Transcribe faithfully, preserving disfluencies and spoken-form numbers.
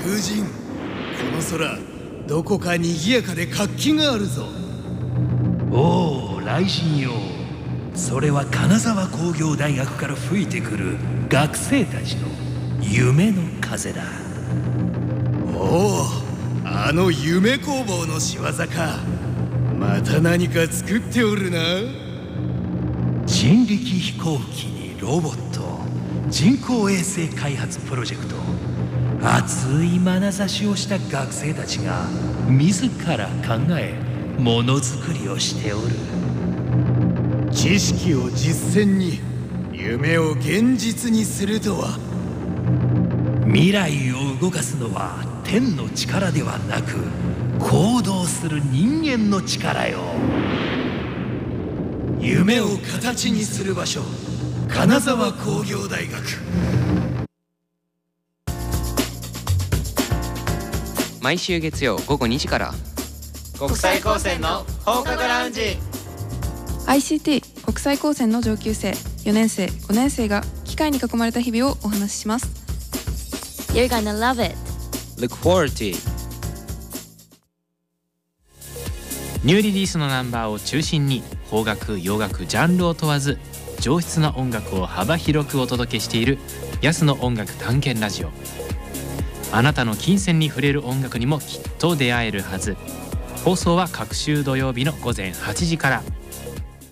風神、この空どこか賑やかで活気があるぞ。 おお、雷神よ。それは金沢工業大学から吹いてくる学生たちの夢の風だ。 おお、あの夢工房の仕業か。また何か作っておるな。 人力飛行機にロボット、人工衛星開発プロジェクト、熱い眼差しをした学生たちが自ら考えものづくりをしておる。 知識を実践に、夢を現実にするとは。 未来を動かすのは天の力ではなく、行動する人間の力よ。 夢を形にする場所、金沢工業大学。 毎週月曜午後にじから国際高専の放課後ラウンジ。 アイシーティー 国際高専の上級生、よねん生、ごねん生が機械に囲まれた日々をお話しします。 You're gonna love it. Look forward to it。 ニューリリースのナンバーを中心に邦楽、洋楽、ジャンルを問わず上質な音楽を幅広くお届けしている安の音楽探検ラジオ。あなたの金銭に触れる音楽にもきっと出会えるはず。放送は各週土曜日の午前はちじから。